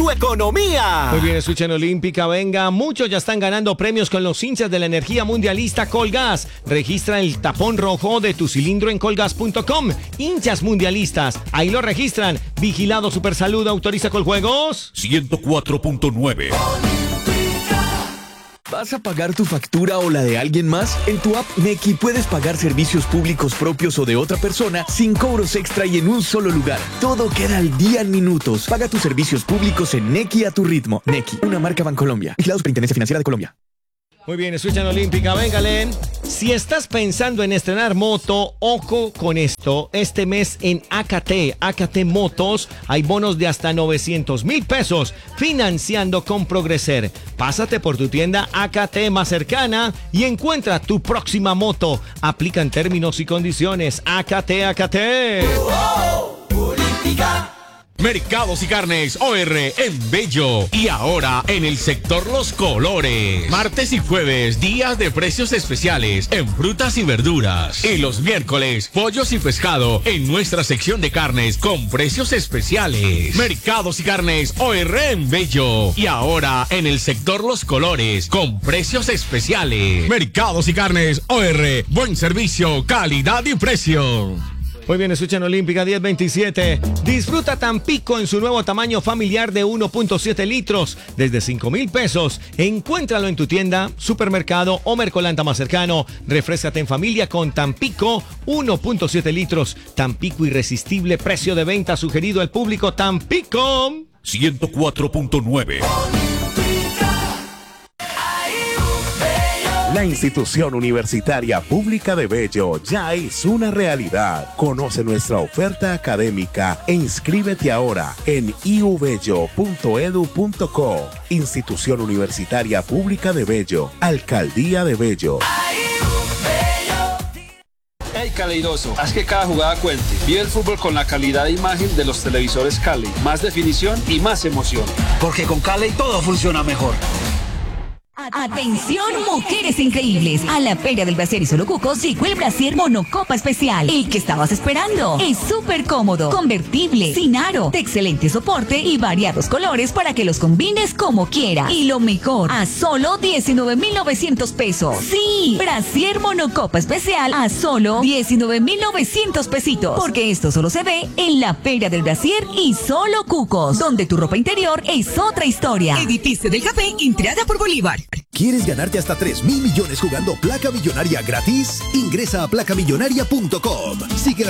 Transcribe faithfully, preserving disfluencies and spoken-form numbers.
tu economía. Muy bien, escuchen Olímpica, venga. Muchos ya están ganando premios con los hinchas de la energía mundialista Colgas. Registra el tapón rojo de tu cilindro en colgas punto com. Hinchas mundialistas, ahí lo registran. Vigilado Supersalud, autoriza Coljuegos ciento cuatro punto nueve. ¿Vas a pagar tu factura o la de alguien más? En tu app Nequi puedes pagar servicios públicos propios o de otra persona sin cobros extra y en un solo lugar. Todo queda al día en minutos. Paga tus servicios públicos en Nequi a tu ritmo. Nequi, una marca Bancolombia. Vigilado Superintendencia Financiera de Colombia. Muy bien, escuchan Olímpica, véngale. Si estás pensando en estrenar moto, ojo con esto. Este mes en A K T, A K T Motos, hay bonos de hasta novecientos mil pesos financiando con Progreser. Pásate por tu tienda A K T más cercana y encuentra tu próxima moto. Aplican términos y condiciones. A K T, A K T. Oh, oh, Olímpica. Mercados y Carnes O R en Bello. Y ahora en el sector Los Colores. Martes y jueves, días de precios especiales en frutas y verduras. Y los miércoles, pollos y pescado en nuestra sección de carnes con precios especiales. Mercados y Carnes O R en Bello. Y ahora en el sector Los Colores con precios especiales. Mercados y Carnes O R. Buen servicio, calidad y precio. Muy bien, escuchan Olímpica diez veintisiete. Disfruta Tampico en su nuevo tamaño familiar de uno punto siete litros desde cinco mil pesos. Encuéntralo en tu tienda, supermercado o Mercolanta más cercano. Refréscate en familia con Tampico uno punto siete litros. Tampico irresistible, precio de venta sugerido al público. Tampico ciento cuatro punto nueve. La institución universitaria pública de Bello ya es una realidad. Conoce nuestra oferta académica e inscríbete ahora en i u bello punto e d u punto co. Institución Universitaria Pública de Bello, Alcaldía de Bello. Hey Caleidoso, haz que cada jugada cuente. Vive el fútbol con la calidad de imagen de los televisores Cali. Más definición y más emoción. Porque con Cali todo funciona mejor. Atención, mujeres increíbles. A la Feria del Brasier y Solo Cucos llegó el Brasier Monocopa Especial. El que estabas esperando. Es súper cómodo, convertible, sin aro, de excelente soporte y variados colores para que los combines como quieras. Y lo mejor, a solo diecinueve mil novecientos pesos. Sí, Brasier Monocopa Especial a solo diecinueve mil novecientos pesitos. Porque esto solo se ve en la Feria del Brasier y Solo Cucos, donde tu ropa interior es otra historia. Edificio del Café, entrada por Bolívar. ¿Quieres ganarte hasta tres mil millones jugando Placa Millonaria gratis? Ingresa a placa millonaria punto com. Sigue las